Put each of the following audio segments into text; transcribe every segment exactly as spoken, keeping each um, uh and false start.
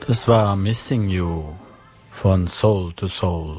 Das war Missing You von Soul to Soul.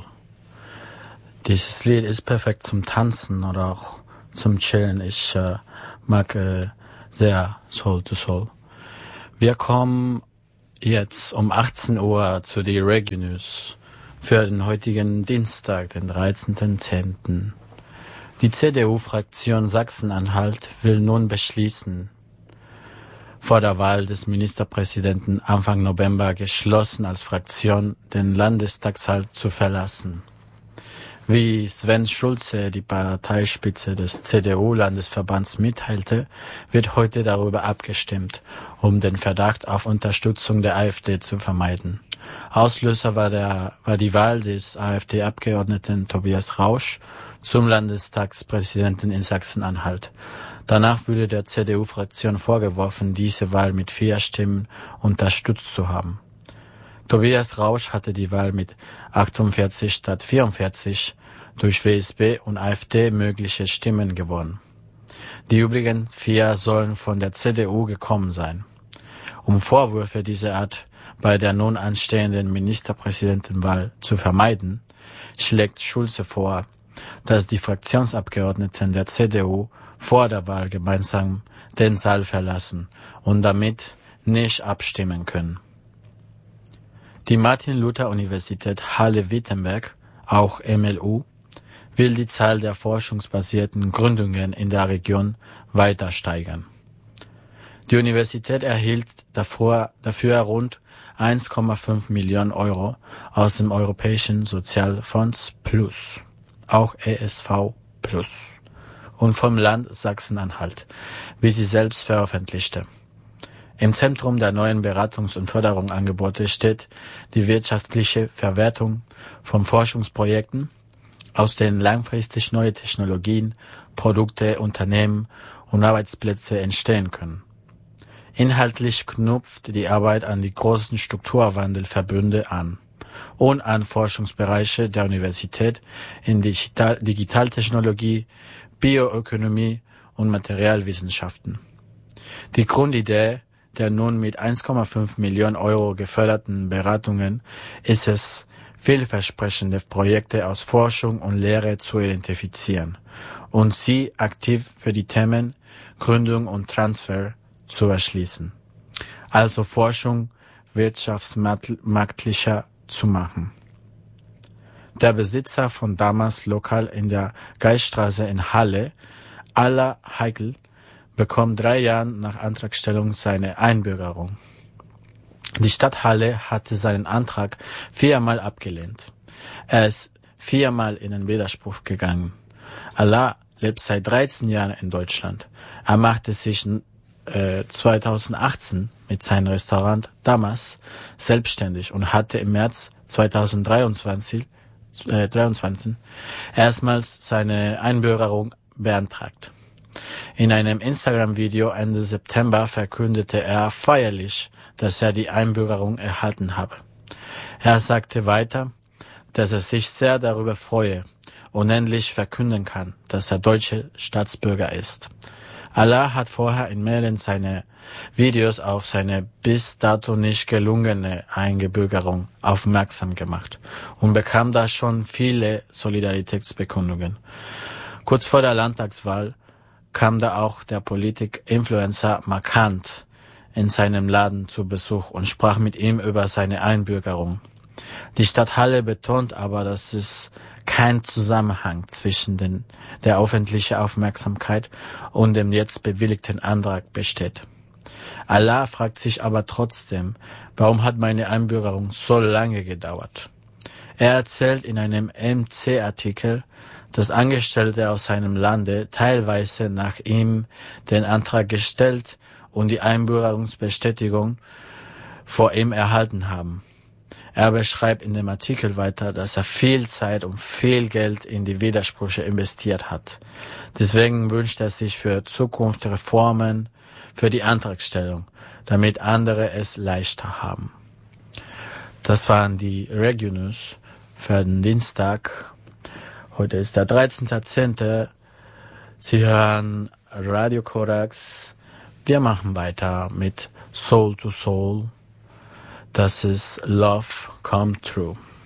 Dieses Lied ist perfekt zum Tanzen oder auch zum Chillen. Ich äh, mag äh, sehr Soul to Soul. Wir kommen jetzt um achtzehn Uhr zu die Reggae News für den heutigen Dienstag, den dreizehnten zehnten Die C D U-Fraktion Sachsen-Anhalt will nun beschließen, vor der Wahl des Ministerpräsidenten Anfang November geschlossen als Fraktion den Landestagssaal zu verlassen. Wie Sven Schulze, die Parteispitze des C D U-Landesverbands, mitteilte, wird heute darüber abgestimmt, um den Verdacht auf Unterstützung der AfD zu vermeiden. Auslöser war, der, war die Wahl des AfD-Abgeordneten Tobias Rausch zum Landestagspräsidenten in Sachsen-Anhalt. Danach wurde der C D U-Fraktion vorgeworfen, diese Wahl mit vier Stimmen unterstützt zu haben. Tobias Rausch hatte die Wahl mit achtundvierzig statt vierundvierzig durch W S B und AfD mögliche Stimmen gewonnen. Die übrigen vier sollen von der C D U gekommen sein. Um Vorwürfe dieser Art bei der nun anstehenden Ministerpräsidentenwahl zu vermeiden, schlägt Schulze vor, dass die Fraktionsabgeordneten der C D U vor der Wahl gemeinsam den Saal verlassen und damit nicht abstimmen können. Die Martin-Luther-Universität Halle-Wittenberg, auch M L U, will die Zahl der forschungsbasierten Gründungen in der Region weiter steigern. Die Universität erhielt dafür, dafür rund eins Komma fünf Millionen Euro aus dem Europäischen Sozialfonds Plus, auch E S V Plus, und vom Land Sachsen-Anhalt, wie sie selbst veröffentlichte. Im Zentrum der neuen Beratungs- und Förderungsangebote steht die wirtschaftliche Verwertung von Forschungsprojekten, aus denen langfristig neue Technologien, Produkte, Unternehmen und Arbeitsplätze entstehen können. Inhaltlich knüpft die Arbeit an die großen Strukturwandelverbünde an und an Forschungsbereiche der Universität in Digital- Digitaltechnologie, Bioökonomie und Materialwissenschaften. Die Grundidee der nun mit eins Komma fünf Millionen Euro geförderten Beratungen ist es, vielversprechende Projekte aus Forschung und Lehre zu identifizieren und sie aktiv für die Themen Gründung und Transfer zu erschließen, also Forschung wirtschaftsmarktlicher zu machen. Der Besitzer von damals Lokal in der Geiststraße in Halle, Alla Heikel, bekommt drei Jahre nach Antragstellung seine Einbürgerung. Die Stadt Halle hatte seinen Antrag viermal abgelehnt. Er ist viermal in den Widerspruch gegangen. Alla lebt seit dreizehn Jahren in Deutschland. Er machte sich äh, zweitausendachtzehn mit seinem Restaurant Damas selbstständig und hatte im März zweitausenddreiundzwanzig äh, dreiundzwanzig erstmals seine Einbürgerung beantragt. In einem Instagram-Video Ende September verkündete er feierlich, dass er die Einbürgerung erhalten habe. Er sagte weiter, dass er sich sehr darüber freue und endlich verkünden kann, dass er deutscher Staatsbürger ist. Allah hat vorher in mehreren seiner Videos auf seine bis dato nicht gelungene Einbürgerung aufmerksam gemacht und bekam da schon viele Solidaritätsbekundungen. Kurz vor der Landtagswahl kam da auch der Politik-Influencer Markant in seinem Laden zu Besuch und sprach mit ihm über seine Einbürgerung. Die Stadt Halle betont aber, dass es kein Zusammenhang zwischen den, der öffentlichen Aufmerksamkeit und dem jetzt bewilligten Antrag besteht. Allah fragt sich aber trotzdem, warum hat meine Einbürgerung so lange gedauert? Er erzählt in einem M C-Artikel, dass Angestellte aus seinem Lande teilweise nach ihm den Antrag gestellt und die Einbürgerungsbestätigung vor ihm erhalten haben. Er beschreibt in dem Artikel weiter, dass er viel Zeit und viel Geld in die Widersprüche investiert hat. Deswegen wünscht er sich für Zukunft Reformen für die Antragstellung, damit andere es leichter haben. Das waren die Reggae News für den Dienstag. Heute ist der dreizehnte zehnte Sie hören Radio Korax. Wir machen weiter mit Soul to Soul. Das ist Love Come True.